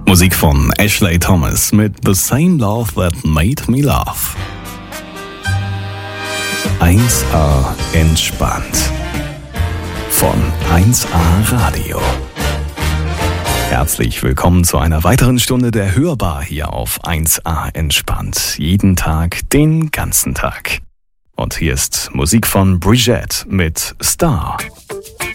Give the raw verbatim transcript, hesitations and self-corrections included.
Musik von Ashley Thomas mit The Same Love That Made Me Laugh. eins A entspannt. Von eins A Radio. Herzlich willkommen zu einer weiteren Stunde der Hörbar hier auf eins A entspannt. Jeden Tag, den ganzen Tag. Und hier ist Musik von Brigitte mit Star.